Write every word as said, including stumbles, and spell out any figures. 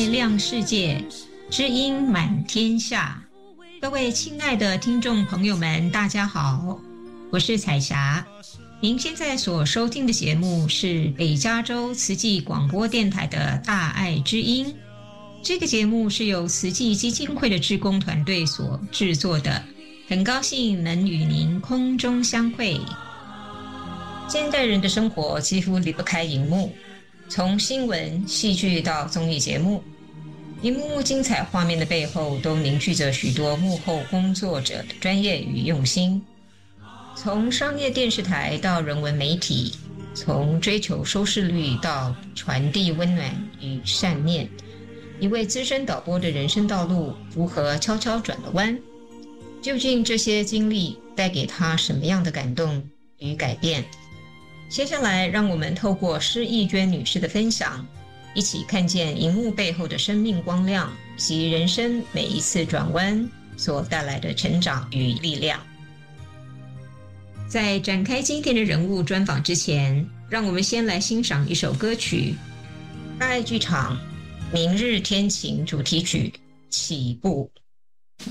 爱亮世界，知音满天下。各位亲爱的听众朋友们，大家好，我是彩霞。您现在所收听的节目是北加州慈济广播电台的大爱知音。这个节目是由慈济基金会的志工团队所制作的，很高兴能与您空中相会。现代人的生活几乎离不开荧幕，从新闻、戏剧到综艺节目，一幕幕精彩画面的背后都凝聚着许多幕后工作者的专业与用心。从商业电视台到人文媒体，从追求收视率到传递温暖与善念，一位资深导播的人生道路如何悄悄转了弯？究竟这些经历带给他什么样的感动与改变？接下来让我们透过施艺娟女士的分享，一起看见荧幕背后的生命光亮及人生每一次转弯所带来的成长与力量。在展开今天的人物专访之前，让我们先来欣赏一首歌曲，大爱剧场《明日天晴》主题曲《起步》。